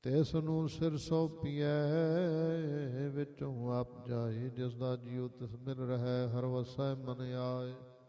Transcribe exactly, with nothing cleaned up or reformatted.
ਤਿਸ ਨੂੰ ਸਿਰ ਸੌਂਪੀਐ ਵਿੱਚੋਂ ਆਪ ਜਾਏ। ਜਿਸ ਦਾ ਜੀਉ ਤਿਸ ਮਿਲ ਰਹਿ ਹਰ ਵਸੈ ਮਨ ਆਏ।